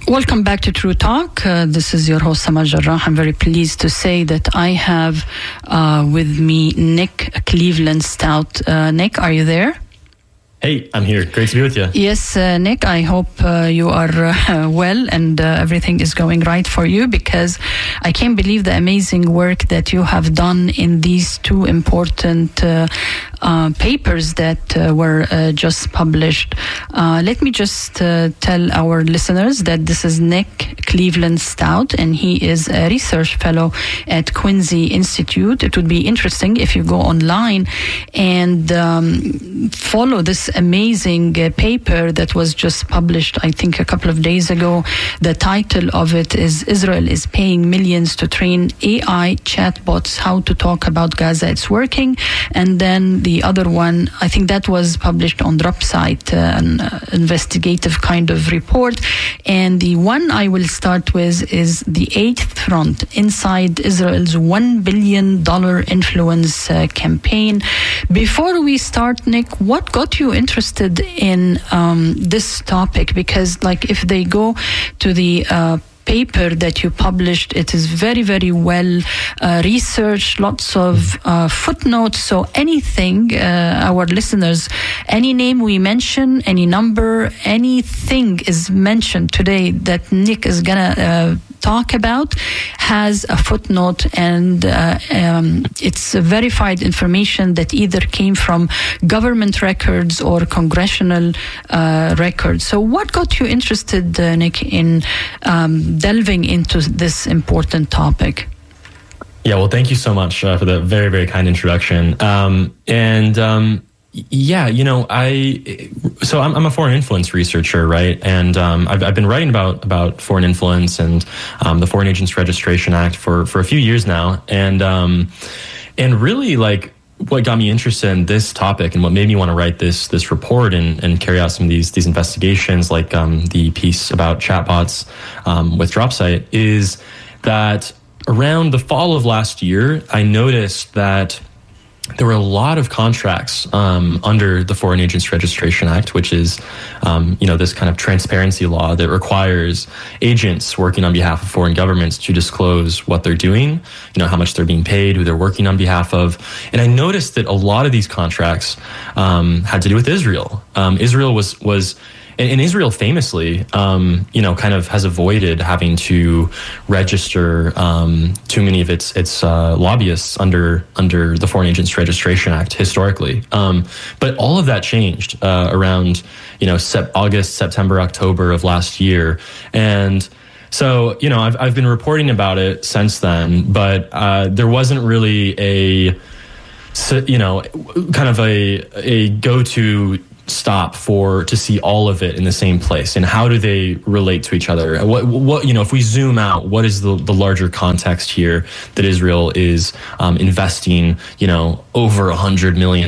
Welcome back to True Talk. This is your host, Sama Jarrah. I'm very pleased to say that I have with me Nick Cleveland Stout. Nick, are you there? Hey, I'm here. Great to be with you. Yes, Nick, I hope you are well and everything is going right for you, because I can't believe the amazing work that you have done in these two important papers that were just published. Let me just tell our listeners that this is Nick Cleveland Stout, and he is a research fellow at Quincy Institute. It would be interesting if you go online and follow this amazing paper that was just published, I think, a couple of days ago. The title of it is Israel is paying millions to train AI chatbots how to talk about Gaza. It's working. And then the other one, I think that was published on Dropsite, an investigative kind of report. And the one I will start with is the Eighth Front inside Israel's $1 billion influence campaign. Before we start, Nick, what got you interested in this topic? Because, like, if they go to the paper that you published, it is very, very well researched, lots of footnotes. So anything, our listeners, any name we mention, any number, anything is mentioned today that Nick is gonna talk about has a footnote, and it's verified information that either came from government records or congressional records. So what got you interested, Nick, in delving into this important topic? Yeah, well, thank you so much for the very, very kind introduction. Yeah, you know, I'm a foreign influence researcher, right? And I've been writing about foreign influence and the Foreign Agents Registration Act for a few years now, and really, like, what got me interested in this topic and what made me want to write this report and carry out some of these investigations, like the piece about chatbots with Dropsite, is that around the fall of last year, I noticed that there were a lot of contracts under the Foreign Agents Registration Act, which is, this kind of transparency law that requires agents working on behalf of foreign governments to disclose what they're doing, how much they're being paid, who they're working on behalf of. And I noticed that a lot of these contracts had to do with Israel. Israel was and Israel famously, kind of has avoided having to register too many of its lobbyists under the Foreign Agents Registration Act historically. But all of that changed around August, September, October of last year, and so I've been reporting about it since then. But there wasn't really a kind of a go-to stop to see all of it in the same place, and how do they relate to each other? What if we zoom out, what is the larger context here that Israel is investing over $100 million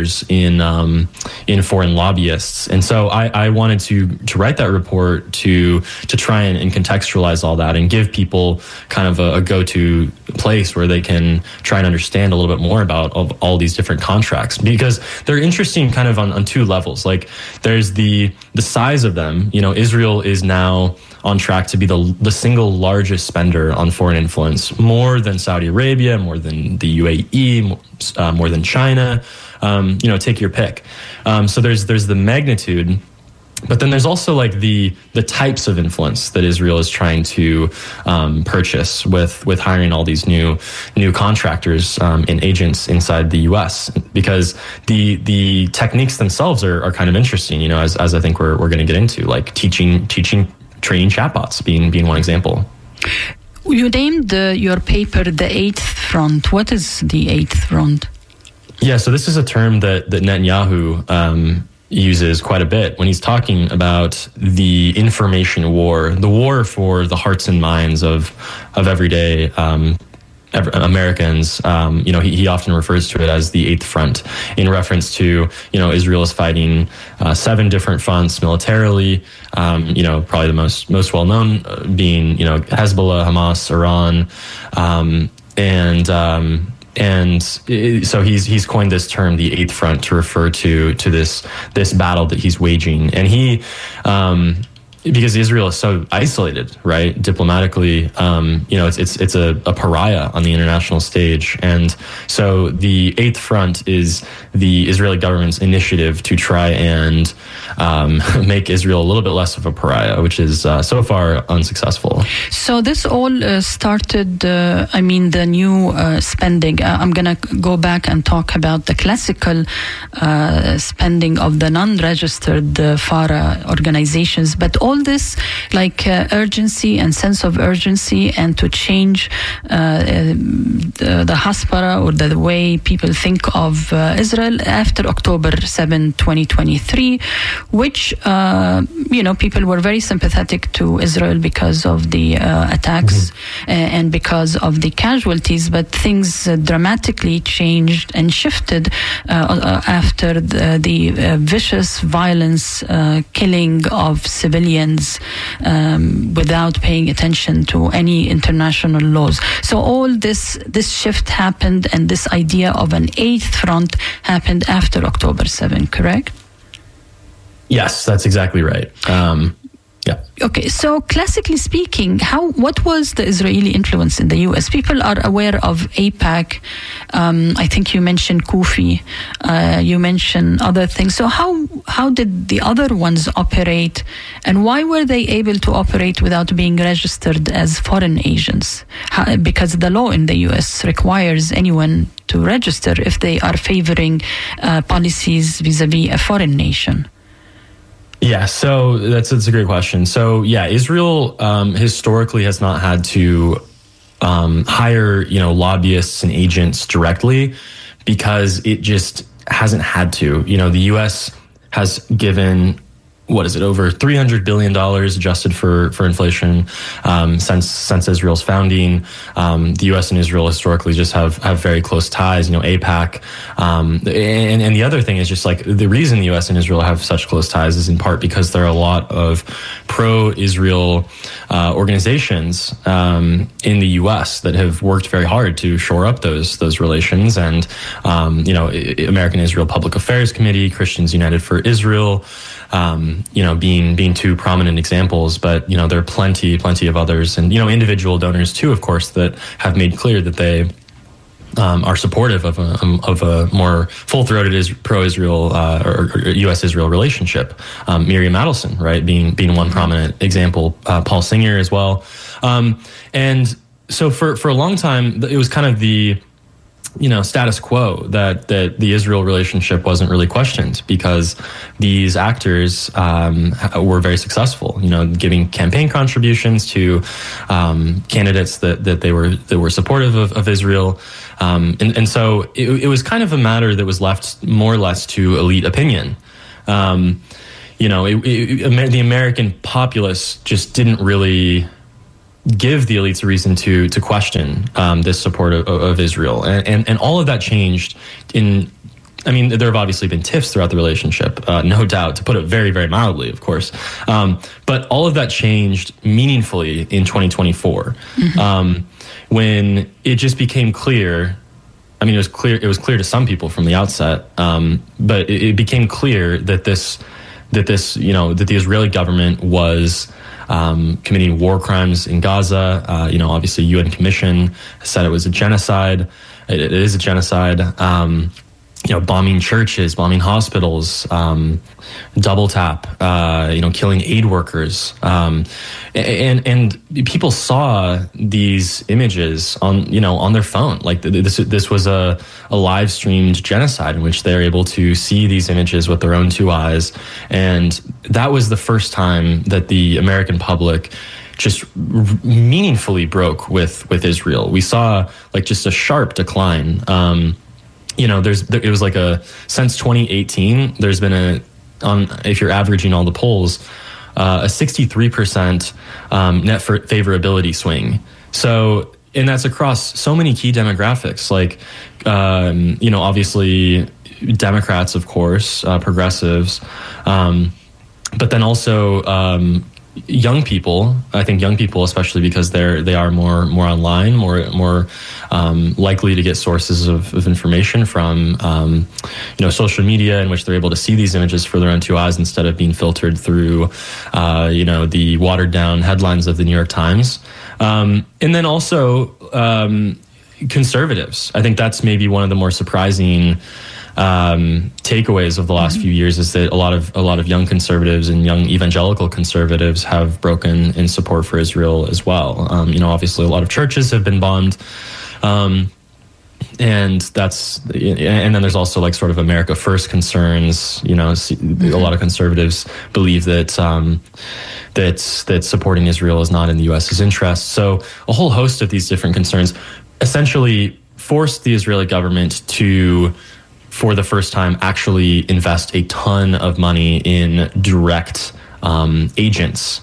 in foreign lobbyists? And so I wanted to write that report to try and contextualize all that and give people kind of a go-to place where they can try and understand a little bit more about all these different contracts, because they're interesting kind of on two levels. Like, there's the size of them. Israel is now on track to be the single largest spender on foreign influence, more than Saudi Arabia, more than the UAE, more than China. Take your pick. So there's the magnitude. But then there's also like the types of influence that Israel is trying to purchase with hiring all these new contractors and agents inside the U.S. because the techniques themselves are kind of interesting. As I think we're going to get into, like training chatbots being one example. You named your paper the Eighth Front. What is the Eighth Front? Yeah, so this is a term that Netanyahu uses quite a bit when he's talking about the information war, the war for the hearts and minds of everyday Americans. He often refers to it as the Eighth Front in reference to, Israel is fighting 7 different fronts militarily. Probably the most well known being, Hezbollah, Hamas, Iran, and so he's coined this term, the Eighth Front, to refer to this battle that he's waging. And he because Israel is so isolated, right? Diplomatically, it's a pariah on the international stage. And so the Eighth Front is the Israeli government's initiative to try and make Israel a little bit less of a pariah, which is so far unsuccessful. So this all started, the new spending. I'm going to go back and talk about the classical spending of the non-registered FARA organizations, but all this urgency and sense of urgency and to change the Haspara or the way people think of Israel after October 7, 2023, which, people were very sympathetic to Israel because of the attacks and because of the casualties, but things dramatically changed and shifted after the vicious violence, killing of civilians without paying attention to any international laws. So all this shift happened, and this idea of an eighth front happened after October 7, correct? Yes, that's exactly right. Yeah. Okay, so classically speaking, what was the Israeli influence in the U.S.? People are aware of AIPAC. I think you mentioned Kufi. You mentioned other things. So how did the other ones operate, and why were they able to operate without being registered as foreign agents? Because the law in the U.S. requires anyone to register if they are favoring policies vis-a-vis a foreign nation. Yeah, so that's a great question. So yeah, Israel historically has not had to hire lobbyists and agents directly because it just hasn't had to. The U.S. has given over $300 billion adjusted for inflation since Israel's founding. The U.S. and Israel historically just have very close ties. AIPAC, and the other thing is just the reason the U.S. and Israel have such close ties is in part because there are a lot of pro-Israel organizations in the U.S. that have worked very hard to shore up those relations, and American Israel Public Affairs Committee, Christians United for Israel. Being two prominent examples, but there are plenty of others, and individual donors too, of course, that have made clear that they are supportive of a more full-throated pro-Israel or U.S.-Israel relationship. Miriam Adelson, right, being one prominent example. Paul Singer as well, and so for a long time it was kind of the status quo that the Israel relationship wasn't really questioned because these actors were very successful, giving campaign contributions to candidates that they were supportive of Israel. And so it was kind of a matter that was left more or less to elite opinion. The American populace just didn't really give the elites a reason to question this support of Israel. And all of that changed there have obviously been tiffs throughout the relationship, no doubt, to put it very, very mildly, of course. But all of that changed meaningfully in 2024, when it just became clear. It was clear to some people from the outset, but it became clear that the Israeli government was committing war crimes in Gaza. Obviously, UN Commission said it was a genocide. It is a genocide. Bombing churches, bombing hospitals, double tap, killing aid workers. And people saw these images on their phone. This was a live streamed genocide in which they're able to see these images with their own two eyes. And that was the first time that the American public just meaningfully broke with Israel. We saw just a sharp decline. It was since 2018, there's been if you're averaging all the polls, a 63% net favorability swing. So, and that's across so many key demographics, obviously Democrats, of course, progressives, but then also young people, I think young people, especially because they are more online, more likely to get sources of information from social media, in which they're able to see these images for their own two eyes instead of being filtered through the watered down headlines of the New York Times, and then also conservatives. I think that's maybe one of the more surprising takeaways of the last few years, is that a lot of young conservatives and young evangelical conservatives have broken in support for Israel as well. Obviously a lot of churches have been bombed, and then there's also like sort of America First concerns. A lot of conservatives believe that that supporting Israel is not in the U.S.'s interest. So a whole host of these different concerns essentially forced the Israeli government to, for the first time, actually invest a ton of money in direct agents,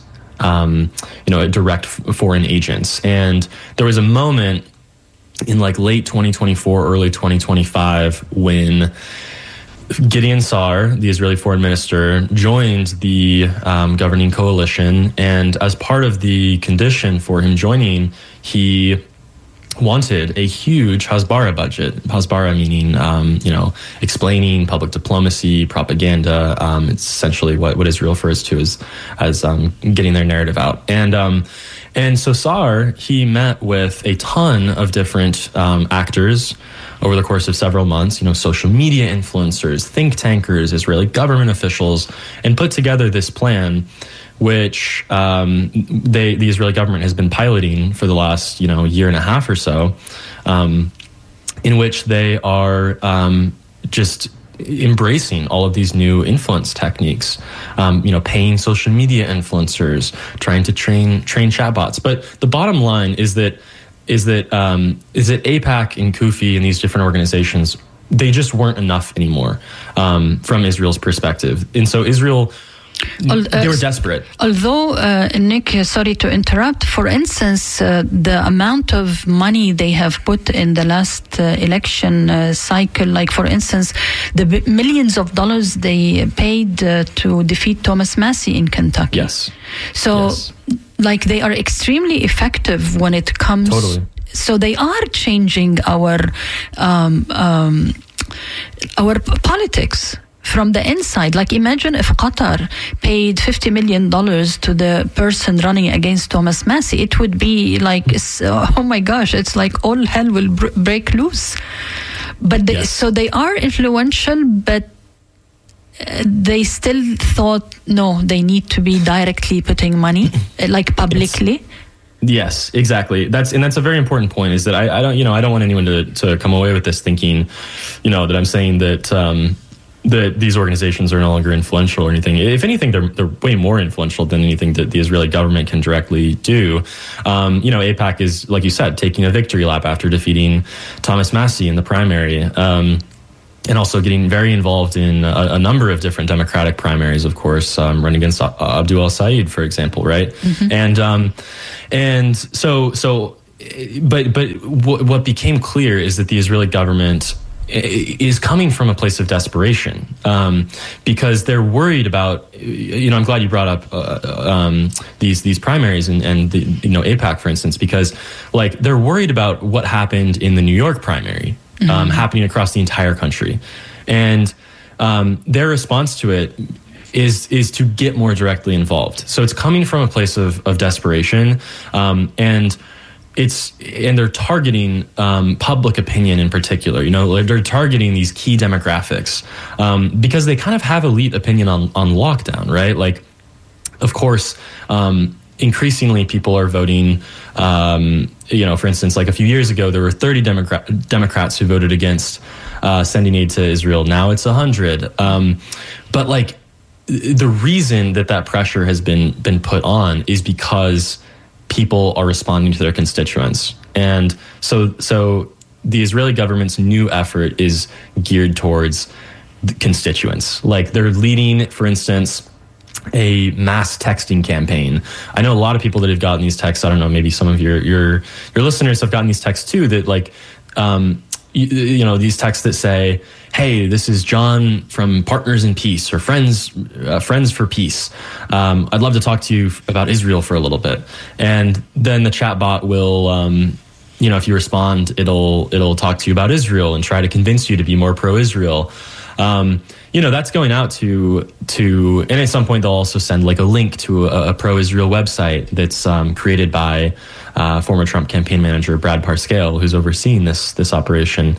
direct foreign agents. And there was a moment in like late 2024, early 2025, when Gideon Sa'ar, the Israeli foreign minister, joined the governing coalition. And as part of the condition for him joining, he wanted a huge Hasbara budget. Hasbara meaning, explaining public diplomacy, propaganda. It's essentially what Israel refers to as getting their narrative out. And so Sa'ar, he met with a ton of different actors over the course of several months, social media influencers, think tankers, Israeli government officials, and put together this plan, which the Israeli government has been piloting for the last year and a half or so, in which they are just embracing all of these new influence techniques, paying social media influencers, trying to train chatbots. But the bottom line is that AIPAC and CUFI and these different organizations, they just weren't enough anymore from Israel's perspective, and so Israel. They were desperate. Although, Nick, sorry to interrupt, for instance, the amount of money they have put in the last election cycle, like for instance, the millions of dollars they paid to defeat Thomas Massie in Kentucky. Yes. So, like, they are extremely effective when it comes. Totally. So they are changing our politics from the inside. Like, imagine if Qatar paid $50 million to the person running against Thomas Massie. It would be like, oh my gosh, it's like all hell will break loose. But so they are influential, but they still thought, no, they need to be directly putting money, like publicly. Yes, exactly. That's a very important point, is that I don't want anyone to come away with this thinking, that I'm saying that that these organizations are no longer influential or anything. If anything, they're way more influential than anything that the Israeli government can directly do. AIPAC is, like you said, taking a victory lap after defeating Thomas Massie in the primary, and also getting very involved in a number of different Democratic primaries, of course, running against Abdul al-Said, for example, right? Mm-hmm. But what became clear is that the Israeli government is coming from a place of desperation, because they're worried about, I'm glad you brought up these primaries and the, AIPAC, for instance, because like they're worried about what happened in the New York primary, happening across the entire country. And their response to it is to get more directly involved. So it's coming from a place of desperation, and they're targeting public opinion in particular. They're targeting these key demographics because they kind of have elite opinion on lockdown, right? Like, of course, increasingly people are voting. For instance, like a few years ago, there were 30 Democrats who voted against sending aid to Israel. Now it's 100. But like the reason that pressure has been put on is because people are responding to their constituents. And so the Israeli government's new effort is geared towards the constituents. Like they're leading, for instance, a mass texting campaign. I know a lot of people that have gotten these texts. I don't know, maybe some of your listeners have gotten these texts too, that like, these texts that say, "Hey, this is John from Partners in Peace or Friends for Peace. I'd love to talk to you about Israel for a little bit." And then the chatbot will, if you respond, it'll talk to you about Israel and try to convince you to be more pro-Israel. That's going out to, and at some point they'll also send like a link to a pro-Israel website that's created by former Trump campaign manager Brad Parscale, who's overseeing this operation,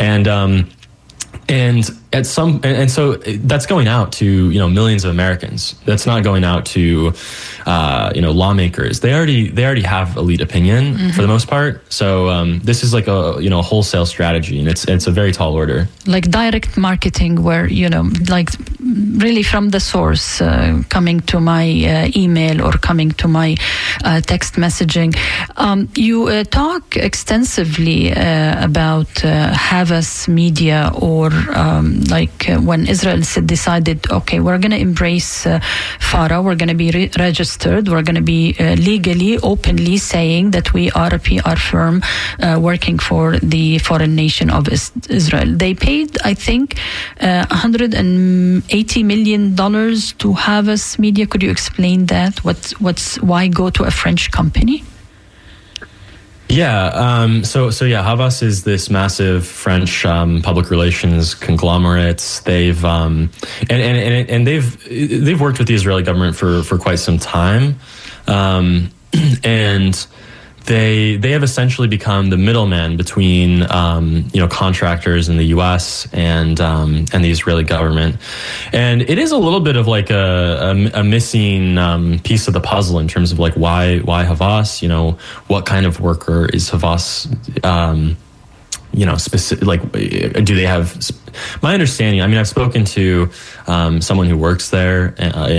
and so that's going out to millions of Americans. That's not going out to lawmakers. They already have elite opinion for the most part. So this is like a wholesale strategy, and it's a very tall order. Like direct marketing, where like really from the source, coming to my email or coming to my text messaging. You talk extensively about Havas Media, or when Israel decided, okay, we're going to embrace FARA, we're going to be registered, we're going to be legally, openly saying that we are a PR firm working for the foreign nation of Israel. They paid, I think, $180 million to Havas Media. Could you explain that? Why go to a French company? Yeah. So Havas is this massive French public relations conglomerate. They've and they've worked with the Israeli government for quite some time, and they have essentially become the middleman between contractors in the U.S. and the Israeli government, and it is a little bit of like a missing piece of the puzzle in terms of like why Havas, what kind of worker is Havas, specific, like do they have? My understanding, I mean, I've spoken to someone who works there,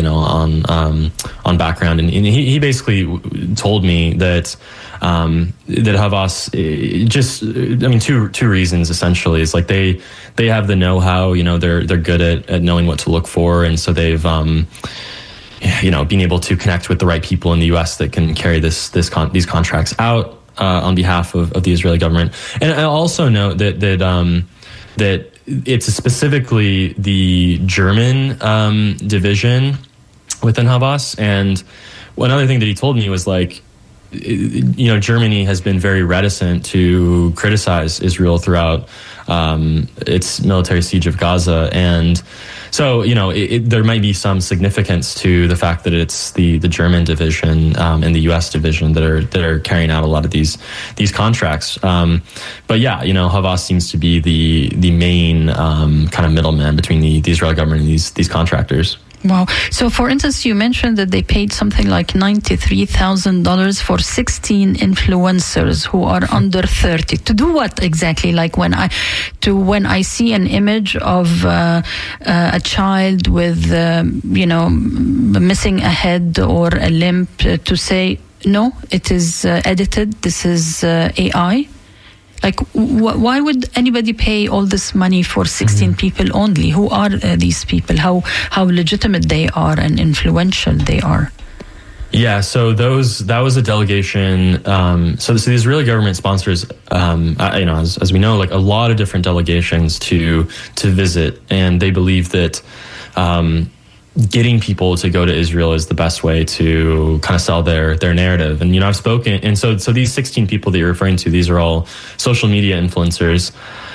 on background, and he basically told me that Havas two reasons essentially is like they have the know-how, they're good at knowing what to look for, and so they've being able to connect with the right people in the U.S. that can carry these contracts out on behalf of the Israeli government. And I also note that it's specifically the German division within Havas. And one other thing that he told me was like, Germany has been very reticent to criticize Israel throughout its military siege of Gaza. And so, there might be some significance to the fact that it's the German division and the U.S. division that are carrying out a lot of these contracts. But yeah, Havas seems to be the main kind of middleman between the Israeli government and these contractors. Wow. So, for instance, you mentioned that they paid something like $93,000 for 16 influencers who are under 30. To do what exactly? Like when I see an image of a child with, missing a head or a limb, to say, no, it is edited, this is AI? Like, why would anybody pay all this money for 16 people only? Who are these people? How legitimate they are and influential they are? Yeah, so that was a delegation. So the Israeli government sponsors, as we know, like a lot of different delegations to visit, and they believe that getting people to go to Israel is the best way to kind of sell their narrative. And, I've spoken, and so these 16 people that you're referring to, these are all social media influencers.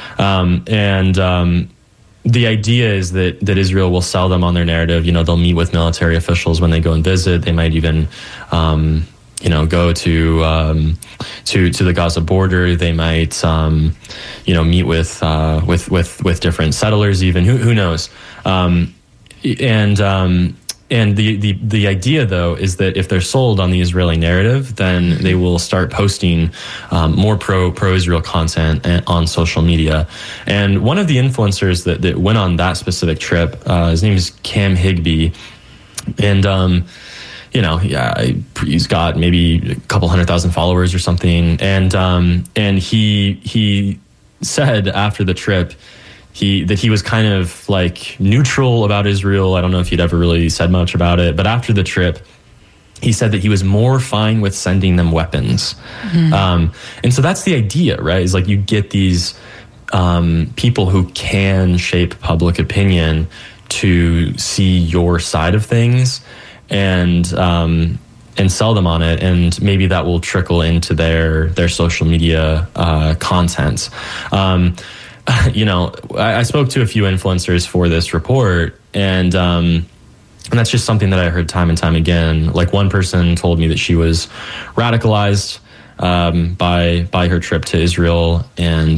The idea is that Israel will sell them on their narrative. They'll meet with military officials when they go and visit. They might even, go to the Gaza border. They might, meet with different settlers even, who knows? And the idea, though, is that if they're sold on the Israeli narrative, then they will start posting more pro-Israel content on social media. And one of the influencers that went on that specific trip, his name is Cam Higbee, and he's got maybe a couple 100,000 followers or something. And he said after the trip that he was kind of like neutral about Israel. I don't know if he'd ever really said much about it, but after the trip, he said that he was more fine with sending them weapons. And so that's the idea, right? Is like you get these people who can shape public opinion to see your side of things and sell them on it, and maybe that will trickle into their social media content. I spoke to a few influencers for this report, and that's just something that I heard time and time again. Like, one person told me that she was radicalized by her trip to Israel, and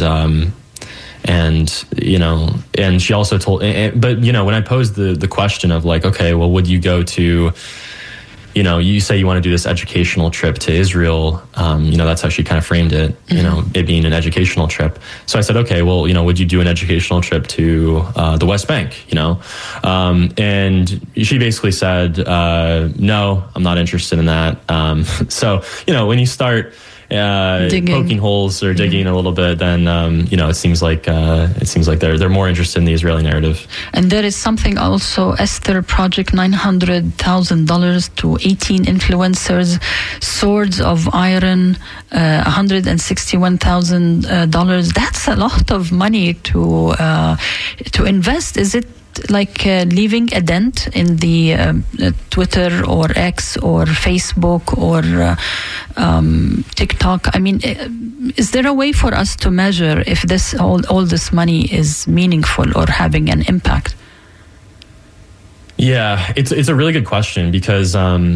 she also told, but when I posed the question of like, okay, well, would you go to, you say you want to do this educational trip to Israel, that's how she kind of framed it, it being an educational trip. So I said, okay, well, would you do an educational trip to the West Bank, and she basically said, no, I'm not interested in that. So, when you start poking holes or digging a little bit, then it seems like they're more interested in the Israeli narrative. And there is something also, Esther Project, $900,000 to 18 influencers, Swords of Iron, $161,000. That's a lot of money to invest. Is it like leaving a dent in the Twitter or X or Facebook or TikTok? I mean, is there a way for us to measure if this all this money is meaningful or having an impact? Yeah, it's a really good question, because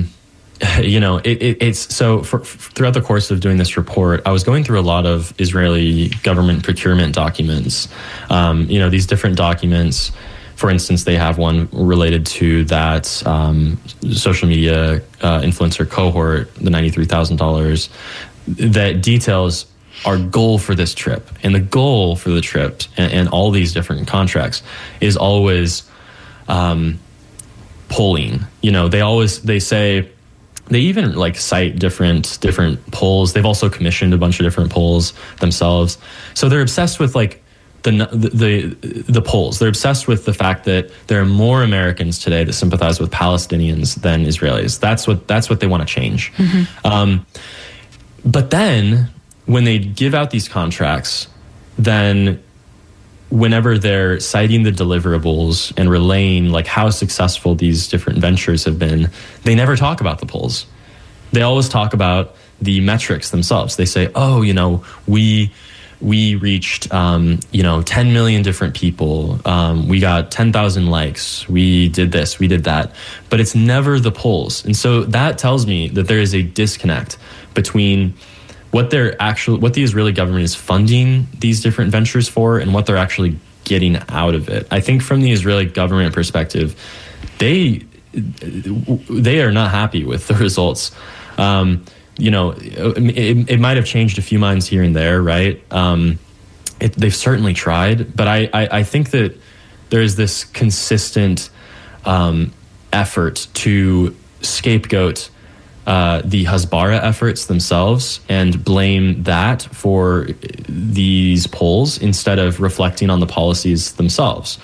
it's so throughout the course of doing this report, I was going through a lot of Israeli government procurement documents. These different documents. For instance, they have one related to that social media influencer cohort, the $93,000, that details our goal for this trip. And the goal for the trip and all these different contracts is always polling. They say, they even like cite different polls. They've also commissioned a bunch of different polls themselves. So they're obsessed with like the polls. They're obsessed with the fact that there are more Americans today that sympathize with Palestinians than Israelis. That's what they want to change. Mm-hmm. But then when they give out these contracts, then whenever they're citing the deliverables and relaying like how successful these different ventures have been, they never talk about the polls. They always talk about the metrics themselves. They say, we reached, 10 million different people. We got 10,000 likes. We did this, we did that. But it's never the polls. And so that tells me that there is a disconnect between what the Israeli government is funding these different ventures for and what they're actually getting out of it. I think from the Israeli government perspective, they are not happy with the results. It might have changed a few minds here and there, right? They've certainly tried, but I think that there is this consistent effort to scapegoat the Hasbara efforts themselves and blame that for these polls instead of reflecting on the policies themselves.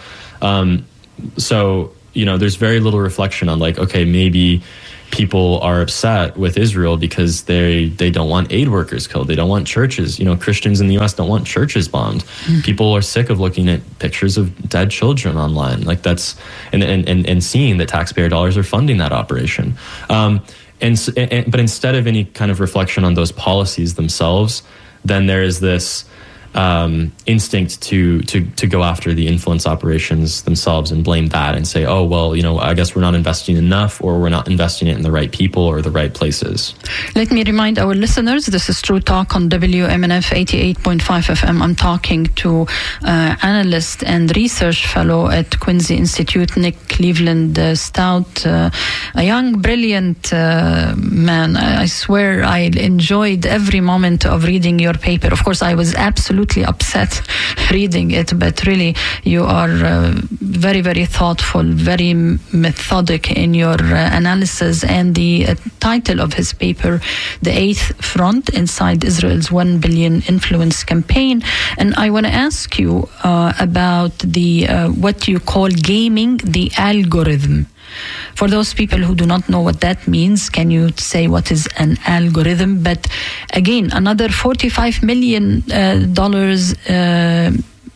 So there's very little reflection on like, okay, maybe people are upset with Israel because they don't want aid workers killed. They don't want churches. Christians in the U.S. don't want churches bombed. Mm-hmm. People are sick of looking at pictures of dead children online. Like that's and seeing that taxpayer dollars are funding that operation. But instead of any kind of reflection on those policies themselves, then there is this instinct to go after the influence operations themselves and blame that and say, oh, well, I guess we're not investing enough, or we're not investing it in the right people or the right places. Let me remind our listeners, this is True Talk on WMNF 88.5 FM. I'm talking to analyst and research fellow at Quincy Institute, Nick Cleveland Stout, a young, brilliant man. I swear I enjoyed every moment of reading your paper. Of course, I was absolutely upset reading it, but really you are very, very thoughtful, very methodic in your analysis. And the title of his paper, The Eighth Front Inside Israel's $1 Billion Influence Campaign. And I want to ask you about the what you call gaming the algorithm. For those people who do not know what that means, can you say what is an algorithm? But again, another $45 million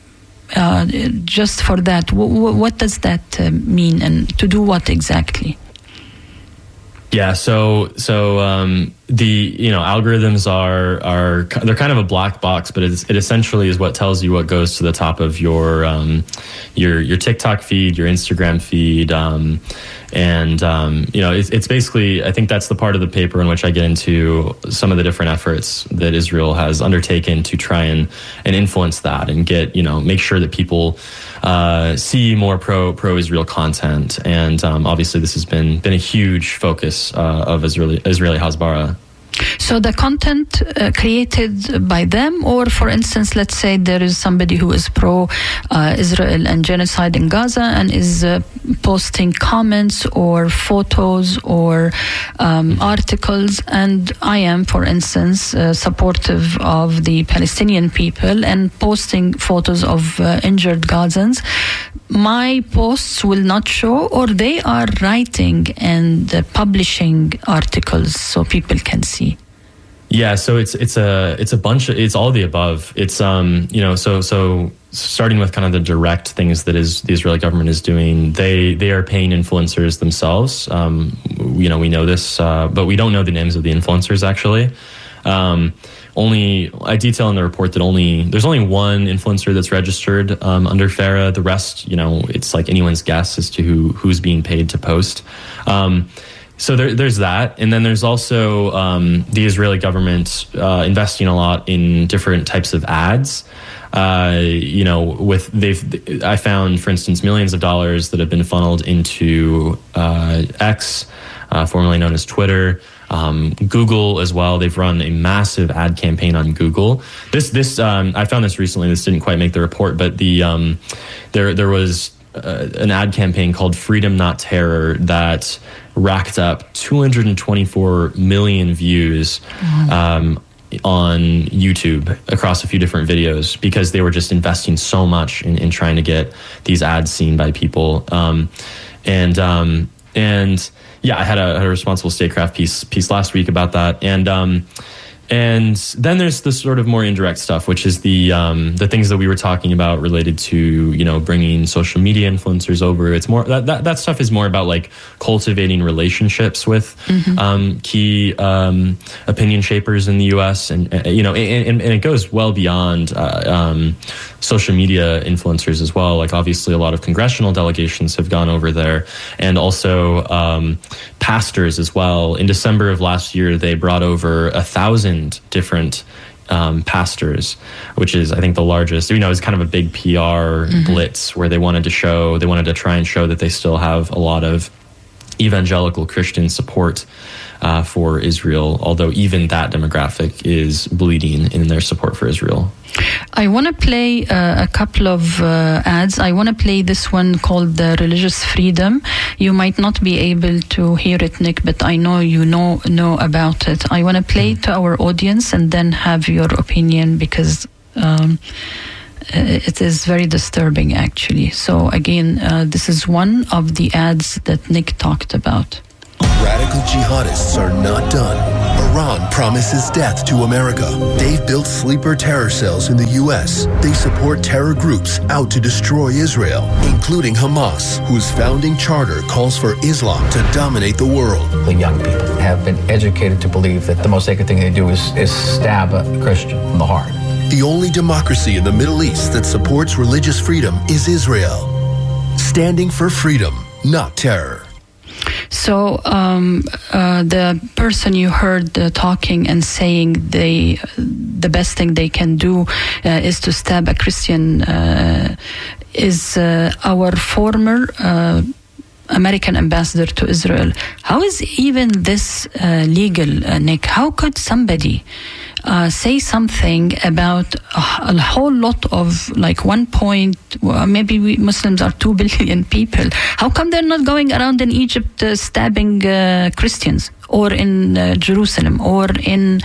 just for that, what does that mean, and to do what exactly? Yeah, so the algorithms are they're kind of a black box, but it essentially is what tells you what goes to the top of your TikTok feed, your Instagram feed, it's basically, I think that's the part of the paper in which I get into some of the different efforts that Israel has undertaken to try and influence that and get, make sure that people see more pro-Israel content. And obviously this has been a huge focus of Israeli Hasbara. So the content created by them, or for instance, let's say there is somebody who is pro-Israel and genocide in Gaza and is posting comments or photos or articles, and I am, for instance, supportive of the Palestinian people and posting photos of injured Gazans. My posts will not show, or they are writing and publishing articles so people can see. Yeah, so it's a bunch of, it's all the above. It's so starting with kind of the direct things that the Israeli government is doing. They are paying influencers themselves. We know this, but we don't know the names of the influencers actually. I detail in the report that there's only one influencer that's registered under FARA. The rest, it's like anyone's guess as to who's being paid to post. So there's that, and then there's also the Israeli government investing a lot in different types of ads. I found, for instance, millions of dollars that have been funneled into X, formerly known as Twitter. Google as well. They've run a massive ad campaign on Google. This I found this recently. This didn't quite make the report, but there was an ad campaign called Freedom Not Terror that racked up 224 million views on YouTube across a few different videos, because they were just investing so much in trying to get these ads seen by people. Yeah, I had a responsible statecraft piece last week about that, and then there's the sort of more indirect stuff, which is the things that we were talking about related to bringing social media influencers over. It's more that stuff is more about like cultivating relationships with key opinion shapers in the U.S. and it goes well beyond social media influencers as well. Like obviously a lot of congressional delegations have gone over there, and also pastors as well. In December of last year, they brought over 1,000 different pastors, which is, I think, the largest. It's kind of a big PR blitz where they wanted to try and show that they still have a lot of evangelical Christian support for Israel, although even that demographic is bleeding in their support for Israel. I want to play a couple of ads. I want to play this one called Religious Freedom. You might not be able to hear it, Nick, but I know you know about it. I want to play it to our audience and then have your opinion, because it is very disturbing, actually. So again, this is one of the ads that Nick talked about. Radical jihadists are not done. Iran promises death to America. They've built sleeper terror cells in the U.S. They support terror groups out to destroy Israel, including Hamas, whose founding charter calls for Islam to dominate the world. The young people have been educated to believe that the most sacred thing they do is stab a Christian in the heart. The only democracy in the Middle East that supports religious freedom is Israel. Standing for freedom, not terror. So the person you heard talking and saying the best thing they can do is to stab a Christian is our former American ambassador to Israel. How is even this legal, Nick? How could somebody say something about a whole lot of maybe we Muslims are 2 billion people? How come they're not going around in Egypt stabbing Christians, or in Jerusalem, or in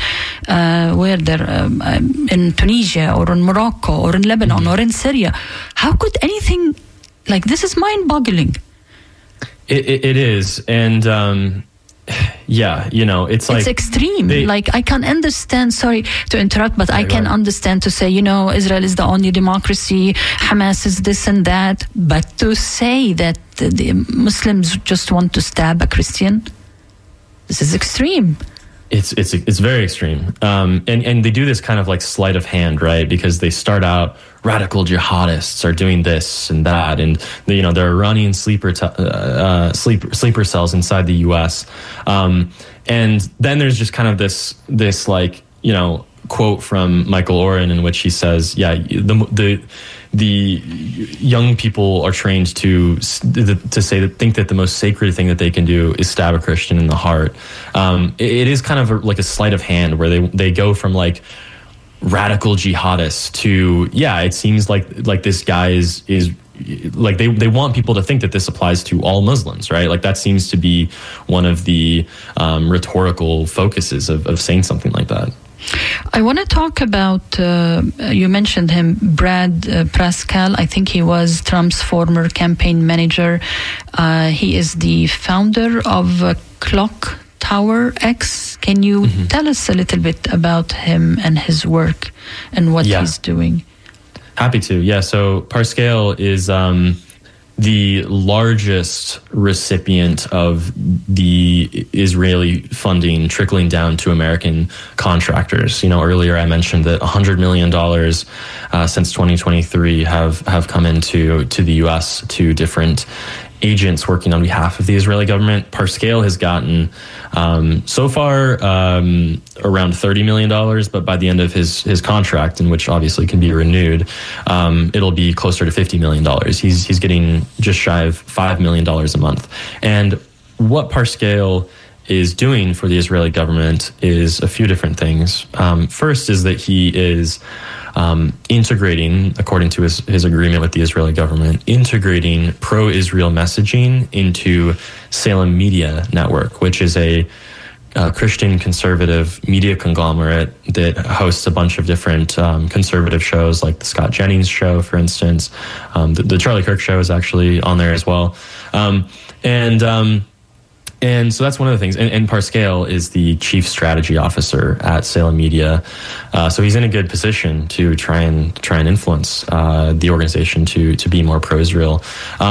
in Tunisia, or in Morocco, or in Lebanon, or in Syria? How could anything like this is mind-boggling? It is, and yeah, you know, it's like... It's extreme. Like, I can understand, sorry to interrupt, but I can understand to say, you know, Israel is the only democracy, Hamas is this and that, but to say that the Muslims just want to stab a Christian, this is extreme. It's very extreme. And they do this kind of like sleight of hand, right? Because they start out, radical jihadists are doing this and that, and you know, they're running sleeper cells inside the U.S. And then there's just kind of this like, you know, quote from Michael Oren in which he says, yeah, the young people are trained to think that the most sacred thing that they can do is stab a Christian in the heart. It is kind of like a sleight of hand where they go from like radical jihadists to, yeah, it seems like this guy is like they want people to think that this applies to all Muslims, right? Like that seems to be one of the rhetorical focuses of saying something like that. I want to talk about, you mentioned him, Brad Parscale. I think he was Trump's former campaign manager. He is the founder of Clock Tower X. Can you tell us a little bit about him and his work and what he's doing? Happy to. Yeah, so Parscale is the largest recipient of the Israeli funding trickling down to American contractors. You know, earlier I mentioned that $100 million since 2023 have come into the U.S. to different agents working on behalf of the Israeli government. Parscale has gotten so far around $30 million, but by the end of his contract, in which obviously can be renewed, it'll be closer to $50 million. He's getting just shy of $5 million a month. And what Parscale is doing for the Israeli government is a few different things. First is that he is integrating, according to his agreement with the Israeli government, integrating pro-Israel messaging into Salem Media Network, which is a Christian conservative media conglomerate that hosts a bunch of different conservative shows, like the Scott Jennings Show, for instance. The Charlie Kirk Show is actually on there as well. And so that's one of the things. And Parscale is the chief strategy officer at Salem Media. So he's in a good position to try and influence the organization to be more pro-Israel.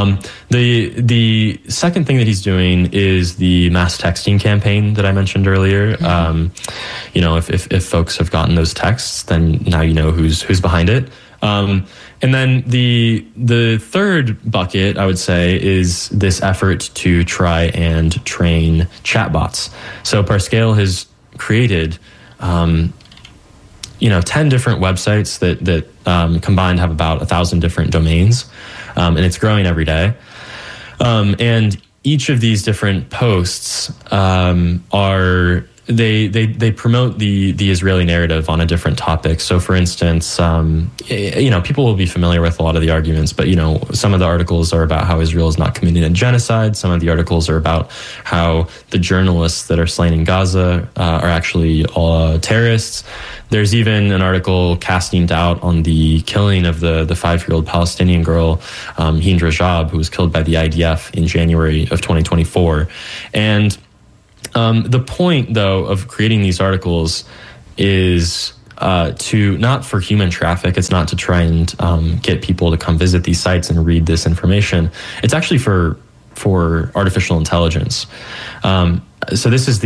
The second thing that he's doing is the mass texting campaign that I mentioned earlier. You know, if folks have gotten those texts, then now you know who's behind it. And then the third bucket, I would say, is this effort to try and train chatbots. So Parscale has created, 10 different websites that combined have about 1,000 different domains, and it's growing every day. And each of these different posts They promote the Israeli narrative on a different topic. So, for instance, people will be familiar with a lot of the arguments, but some of the articles are about how Israel is not committing a genocide. Some of the articles are about how the journalists that are slain in Gaza are actually all terrorists. There's even an article casting doubt on the killing of the 5-year-old Palestinian girl, Hind Rajab, who was killed by the IDF in January of 2024. And the point, though, of creating these articles is to not for human traffic. It's not to try and get people to come visit these sites and read this information. It's actually for artificial intelligence. So this is